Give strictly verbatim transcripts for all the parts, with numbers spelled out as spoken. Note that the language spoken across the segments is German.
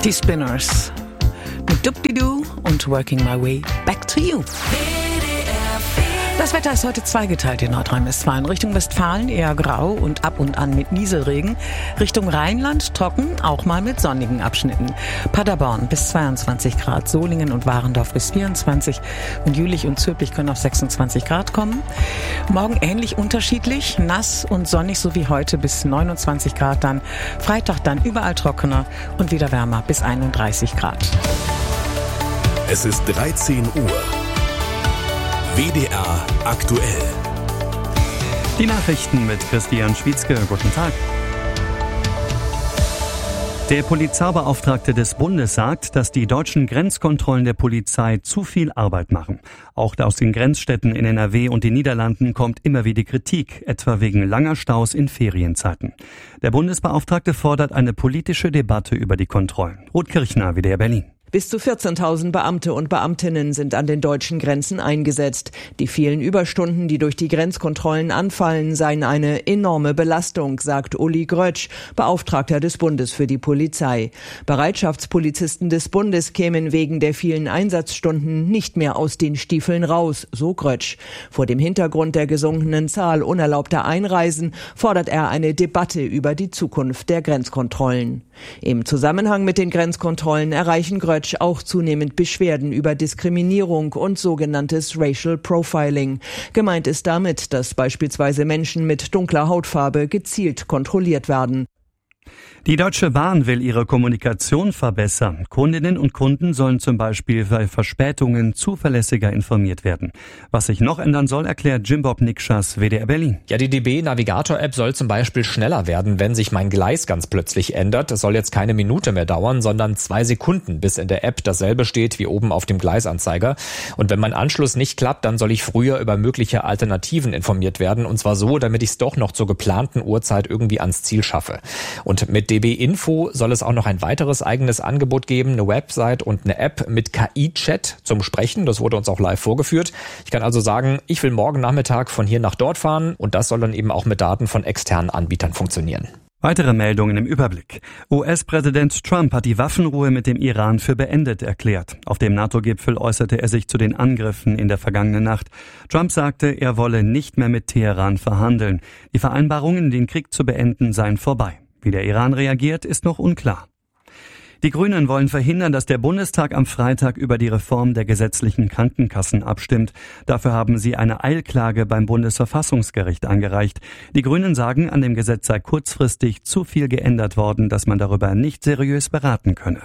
Die Spinners mit Dubdidu und Working My Way Back to You. Das Wetter ist heute zweigeteilt in Nordrhein-Westfalen. Richtung Westfalen eher grau und ab und an mit Nieselregen. Richtung Rheinland trocken, auch mal mit sonnigen Abschnitten. Paderborn bis zweiundzwanzig Grad, Solingen und Warendorf bis vierundzwanzig und Jülich und Zülpich können auf sechsundzwanzig Grad kommen. Morgen ähnlich unterschiedlich, nass und sonnig, so wie heute bis neunundzwanzig Grad dann. Freitag dann überall trockener und wieder wärmer bis einunddreißig Grad. Es ist dreizehn Uhr. W D R aktuell. Die Nachrichten mit Christian Schwietzke. Guten Tag. Der Polizeibeauftragte des Bundes sagt, dass die deutschen Grenzkontrollen der Polizei zu viel Arbeit machen. Auch aus den Grenzstädten in N R W und den Niederlanden kommt immer wieder Kritik, etwa wegen langer Staus in Ferienzeiten. Der Bundesbeauftragte fordert eine politische Debatte über die Kontrollen. Ruth Kirchner, W D R Berlin. Bis zu vierzehntausend Beamte und Beamtinnen sind an den deutschen Grenzen eingesetzt. Die vielen Überstunden, die durch die Grenzkontrollen anfallen, seien eine enorme Belastung, sagt Uli Grötsch, Beauftragter des Bundes für die Polizei. Bereitschaftspolizisten des Bundes kämen wegen der vielen Einsatzstunden nicht mehr aus den Stiefeln raus, so Grötsch. Vor dem Hintergrund der gesunkenen Zahl unerlaubter Einreisen fordert er eine Debatte über die Zukunft der Grenzkontrollen. Im Zusammenhang mit den Grenzkontrollen erreichen Grötsch auch zunehmend Beschwerden über Diskriminierung und sogenanntes Racial Profiling. Gemeint ist damit, dass beispielsweise Menschen mit dunkler Hautfarbe gezielt kontrolliert werden. Die Deutsche Bahn will ihre Kommunikation verbessern. Kundinnen und Kunden sollen zum Beispiel bei Verspätungen zuverlässiger informiert werden. Was sich noch ändern soll, erklärt Jimbob Nikschas, W D R Berlin. Ja, die D B-Navigator-App soll zum Beispiel schneller werden, wenn sich mein Gleis ganz plötzlich ändert. Es soll jetzt keine Minute mehr dauern, sondern zwei Sekunden, bis in der App dasselbe steht wie oben auf dem Gleisanzeiger. Und wenn mein Anschluss nicht klappt, dann soll ich früher über mögliche Alternativen informiert werden. Und zwar so, damit ich es doch noch zur geplanten Uhrzeit irgendwie ans Ziel schaffe. Und mit D B Info soll es auch noch ein weiteres eigenes Angebot geben, eine Website und eine App mit K I-Chat zum Sprechen. Das wurde uns auch live vorgeführt. Ich kann also sagen, ich will morgen Nachmittag von hier nach dort fahren und das soll dann eben auch mit Daten von externen Anbietern funktionieren. Weitere Meldungen im Überblick. U S-Präsident Trump hat die Waffenruhe mit dem Iran für beendet erklärt. Auf dem NATO-Gipfel äußerte er sich zu den Angriffen in der vergangenen Nacht. Trump sagte, er wolle nicht mehr mit Teheran verhandeln. Die Vereinbarungen, den Krieg zu beenden, seien vorbei. Wie der Iran reagiert, ist noch unklar. Die Grünen wollen verhindern, dass der Bundestag am Freitag über die Reform der gesetzlichen Krankenkassen abstimmt. Dafür haben sie eine Eilklage beim Bundesverfassungsgericht eingereicht. Die Grünen sagen, an dem Gesetz sei kurzfristig zu viel geändert worden, dass man darüber nicht seriös beraten könne.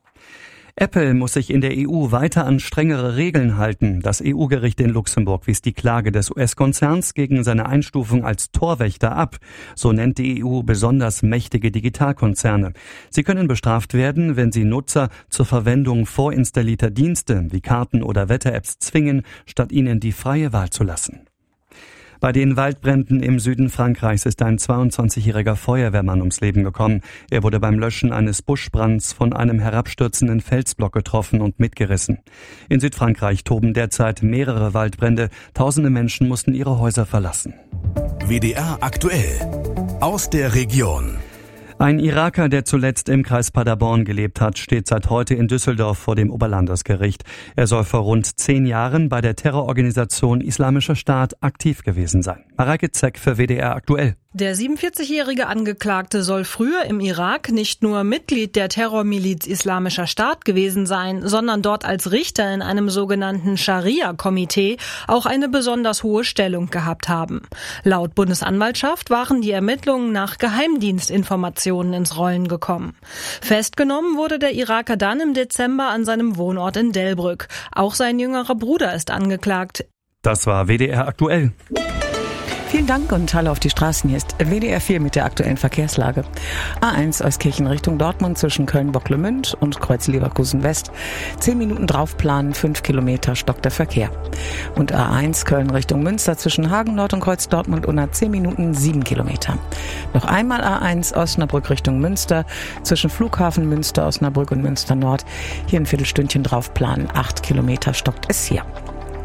Apple muss sich in der E U weiter an strengere Regeln halten. Das E U-Gericht in Luxemburg wies die Klage des U S-Konzerns gegen seine Einstufung als Torwächter ab. So nennt die E U besonders mächtige Digitalkonzerne. Sie können bestraft werden, wenn sie Nutzer zur Verwendung vorinstallierter Dienste wie Karten oder Wetter-Apps zwingen, statt ihnen die freie Wahl zu lassen. Bei den Waldbränden im Süden Frankreichs ist ein zweiundzwanzigjähriger Feuerwehrmann ums Leben gekommen. Er wurde beim Löschen eines Buschbrands von einem herabstürzenden Felsblock getroffen und mitgerissen. In Südfrankreich toben derzeit mehrere Waldbrände. Tausende Menschen mussten ihre Häuser verlassen. W D R aktuell. Aus der Region. Ein Iraker, der zuletzt im Kreis Paderborn gelebt hat, steht seit heute in Düsseldorf vor dem Oberlandesgericht. Er soll vor rund zehn Jahren bei der Terrororganisation Islamischer Staat aktiv gewesen sein. Mareike Zeck für W D R aktuell. Der siebenundvierzigjährige Angeklagte soll früher im Irak nicht nur Mitglied der Terrormiliz Islamischer Staat gewesen sein, sondern dort als Richter in einem sogenannten Scharia-Komitee auch eine besonders hohe Stellung gehabt haben. Laut Bundesanwaltschaft waren die Ermittlungen nach Geheimdienstinformationen ins Rollen gekommen. Festgenommen wurde der Iraker dann im Dezember an seinem Wohnort in Delbrück. Auch sein jüngerer Bruder ist angeklagt. Das war W D R aktuell. Vielen Dank und hallo auf die Straßen. Hier ist W D R vier mit der aktuellen Verkehrslage. A eins Euskirchen Richtung Dortmund zwischen Köln-Bocklemünd und Kreuz-Leverkusen West. Zehn Minuten draufplanen, fünf Kilometer stockt der Verkehr. Und A eins Köln Richtung Münster zwischen Hagen Nord und Kreuz Dortmund unter zehn Minuten sieben Kilometer. Noch einmal A eins Osnabrück Richtung Münster zwischen Flughafen Münster, Osnabrück und Münster Nord. Hier ein Viertelstündchen draufplanen, acht Kilometer stockt es hier.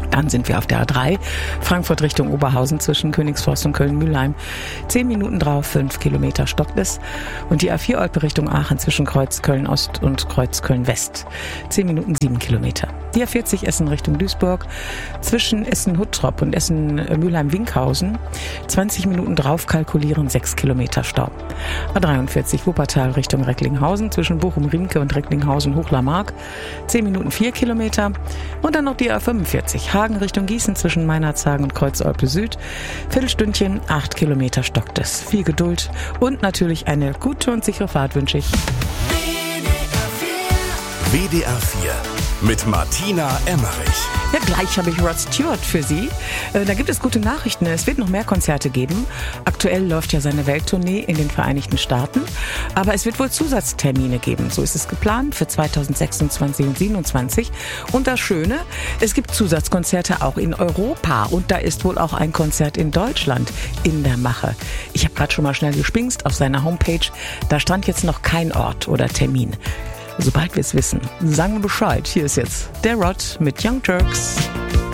Dann sind wir auf der A drei, Frankfurt Richtung Oberhausen zwischen Königsforst und Köln-Mülheim. Zehn Minuten drauf, fünf Kilometer stockt es. Und die A vier Olpe Richtung Aachen zwischen Kreuz Köln-Ost und Kreuz Köln-West. Zehn Minuten, sieben Kilometer. Die A vierzig Essen Richtung Duisburg zwischen Essen-Huttrop und Essen-Mülheim-Winkhausen. zwanzig Minuten drauf kalkulieren, sechs Kilometer Stau. A dreiundvierzig Wuppertal Richtung Recklinghausen zwischen Bochum-Riemke und Recklinghausen-Hochlarmark. Zehn Minuten, vier Kilometer. Und dann noch die A fünfundvierzig Hagen Richtung Gießen zwischen Meinerzhagen und Kreuz-Olpe Süd. Viertelstündchen, acht Kilometer stockt es. Viel Geduld und natürlich eine gute und sichere Fahrt wünsche ich. W D R vier mit Martina Emmerich. Ja, gleich habe ich Rod Stewart für Sie. Äh, da gibt es gute Nachrichten. Es wird noch mehr Konzerte geben. Aktuell läuft ja seine Welttournee in den Vereinigten Staaten. Aber es wird wohl Zusatztermine geben. So ist es geplant für zweitausendsechsundzwanzig und zweitausendsiebenundzwanzig. Und das Schöne, es gibt Zusatzkonzerte auch in Europa. Und da ist wohl auch ein Konzert in Deutschland in der Mache. Ich habe gerade schon mal schnell gespingst auf seiner Homepage. Da stand jetzt noch kein Ort oder Termin. Sobald wir es wissen, sagen wir Bescheid. Hier ist jetzt der Rod mit Young Turks.